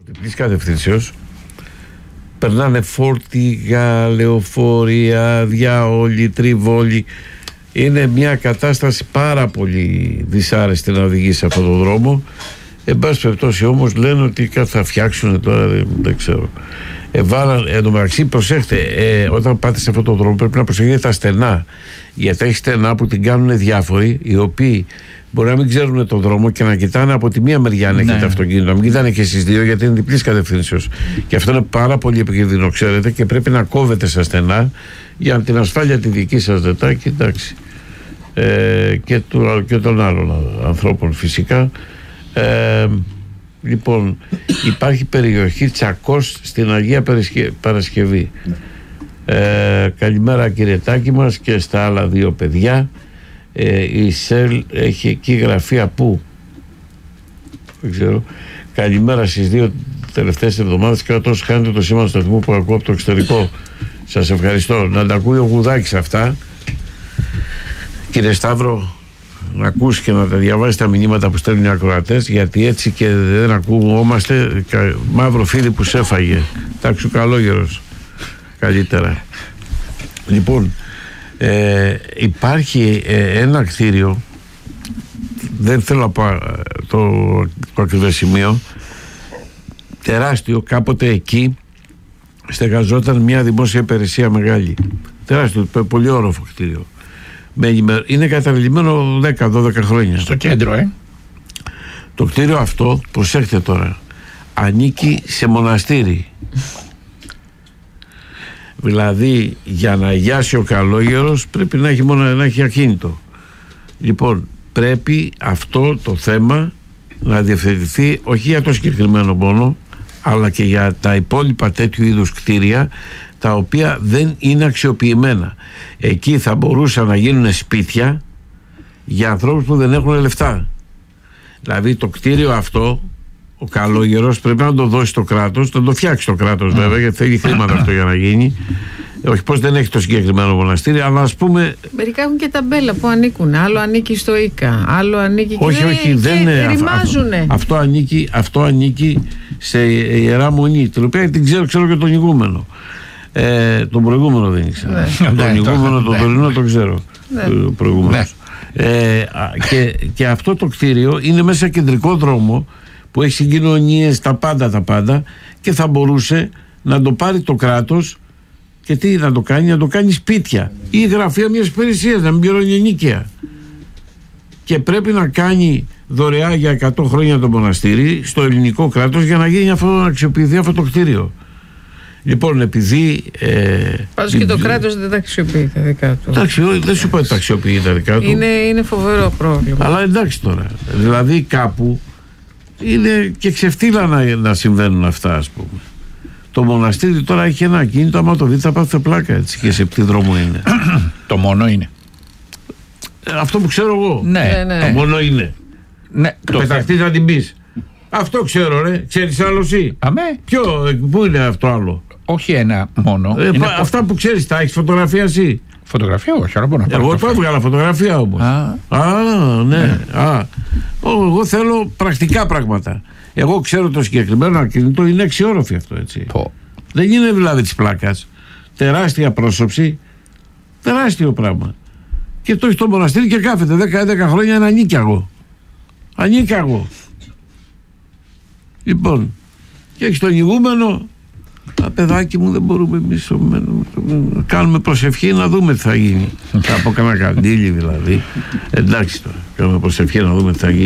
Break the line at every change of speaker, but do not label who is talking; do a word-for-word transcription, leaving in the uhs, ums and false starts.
διπλής κατευθύνσεως, περνάνε φόρτηγα, λεωφορεία, διάολοι, τριβόλοι. Είναι μια κατάσταση πάρα πολύ δυσάρεστη να οδηγεί σε αυτόν τον δρόμο. Εν πάση περιπτώσει όμως λένε ότι κάτι θα φτιάξουν τώρα, δεν, δεν ξέρω. Ε, βάλαν, εν τω μεταξύ, προσέχτε, ε, όταν πάτε σε αυτόν τον δρόμο πρέπει να προσέχετε τα στενά. Γιατί έχει στενά που την κάνουν διάφοροι, οι οποίοι μπορεί να μην ξέρουν τον δρόμο και να κοιτάνε από τη μία μεριά αν έχετε αυτοκίνητο. Να μην κοιτάνε και στις δύο, γιατί είναι διπλής κατευθύνσεως. Και αυτό είναι πάρα πολύ επικίνδυνο, ξέρετε, και πρέπει να κόβετε στα στενά για την ασφάλεια τη δική σας δετάκη, εντάξει. Ε, και, του, και των άλλων ανθρώπων φυσικά. Ε, λοιπόν, υπάρχει περιοχή Τσακός στην Αγία Παρασκευή. Ε, καλημέρα κύριε Τάκη μας και στα άλλα δύο παιδιά. Ε, η ΣΕΛ έχει εκεί γραφεία που δεν ξέρω. Καλημέρα στις δύο τελευταίες εβδομάδες και τόσο χάνετε το σήμα του σταθμού που ακούω από το εξωτερικό. Σας ευχαριστώ. Να τα ακούει ο Γουδάκης αυτά, κύριε Σταύρο, να ακούσει και να τα διαβάσει τα μηνύματα που στέλνουν οι ακροατές, γιατί έτσι και δεν ακούμαστε μαύρο φίδι που σε έφαγε. Τάξου καλόγερος καλύτερα. Λοιπόν, ε, υπάρχει ε, ένα κτίριο, δεν θέλω να πω το, το ακριβές σημείο, τεράστιο, κάποτε εκεί στεγαζόταν μια δημόσια υπηρεσία μεγάλη, τεράστιο, πολύ όροφο κτίριο. Είναι καταρρελειμμένο δέκα δώδεκα χρόνια.
Στο κέντρο, ε.
Το κτίριο αυτό, προσέχτε τώρα, ανήκει σε μοναστήρι. Δηλαδή για να αγιάσει ο καλόγερος πρέπει να έχει, μόνο, να έχει ακίνητο. Λοιπόν, πρέπει αυτό το θέμα να διευθετηθεί όχι για το συγκεκριμένο μόνο, αλλά και για τα υπόλοιπα τέτοιου είδους κτίρια, τα οποία δεν είναι αξιοποιημένα. Εκεί θα μπορούσαν να γίνουν σπίτια για ανθρώπους που δεν έχουν λεφτά. Δηλαδή το κτίριο αυτό ο καλόγερος πρέπει να το δώσει το κράτος, να το φτιάξει το κράτος βέβαια, γιατί θέλει χρήματα αυτό για να γίνει. Όχι πως δεν έχει το συγκεκριμένο μοναστήρι, αλλά ας πούμε.
Μερικά έχουν και ταμπέλα που ανήκουν. Άλλο ανήκει στο ΙΚΑ, άλλο ανήκει και
όχι, όχι, δεν είναι.
Ρημάζουνε.
Αυτό ανήκει, αυτό ανήκει σε Ιερά Μονή, την οποία την ξέρω, ξέρω και τον ηγούμενο. Ε, τον προηγούμενο δεν ήξερα. Ναι. Τον ηγούμενο, τον τωρινό ναι. τον ξέρω. Ναι. Το προηγούμενο. Ναι. Ε, και, και αυτό το κτίριο είναι μέσα κεντρικό δρόμο που έχει συγκοινωνίες, τα πάντα τα πάντα, και θα μπορούσε να το πάρει το κράτος και τι να το κάνει, να το κάνει σπίτια ή γραφεία μιας υπηρεσίας, να μην πληρώνει ενίκεια. Και πρέπει να κάνει δωρεά για εκατό χρόνια το μοναστήρι στο ελληνικό κράτος για να γίνει αυτό, να αξιοποιηθεί αυτό το κτίριο. Λοιπόν, επειδή. Ε,
Πάντως και το κράτος δεν τα αξιοποιεί τα δικά του.
Εντάξει, δεν σου είπα ότι τα αξιοποιεί τα δικά του.
Είναι, είναι φοβερό πρόβλημα.
Αλλά εντάξει τώρα. Δηλαδή κάπου είναι και ξεφτύλα να, να συμβαίνουν αυτά, ας πούμε. Το μοναστήρι τώρα έχει ένα ακίνητο, άμα το δείτε θα πάτε πλάκα έτσι, και σε τι δρόμο είναι.
Το μόνο είναι.
Αυτό που ξέρω εγώ.
Ναι, ναι.
Το μόνο είναι.
Ναι,
το πεταχτείς να την πεις. Αυτό ξέρω, ρε. Ξέρεις άλλο εσύ?
Αμέ.
Ποιο, πού είναι αυτό άλλο?
Όχι ένα μόνο.
Ε, πα, αυτά που... που ξέρεις, τα έχεις φωτογραφία εσύ?
Φωτογραφία, όχι, αλλά μπορώ να
πάρω. Εγώ το έβγαλα φωτογραφία όμως. Α, Α ναι. ναι. Α. Εγώ θέλω πρακτικά πράγματα. Εγώ ξέρω το συγκεκριμένο ακίνητο, είναι εξιόροφη αυτό, έτσι.
Πω.
Δεν είναι δηλαδή της πλάκας. Τεράστια πρόσωψη, τεράστιο πράγμα. Και το έχει το μοναστήρι και κάθεται δέκα δέκα χρόνια ένα ανίκιαγο. Ανίκιαγο. Λοιπόν, και έχει τον ηγούμενο. Α, παιδάκι μου, δεν μπορούμε εμείς να κάνουμε προσευχή να δούμε τι θα γίνει. Θα πω κανένα καντήλι δηλαδή. Εντάξει τώρα, κάνουμε προσευχή να δούμε τι θα γίνει.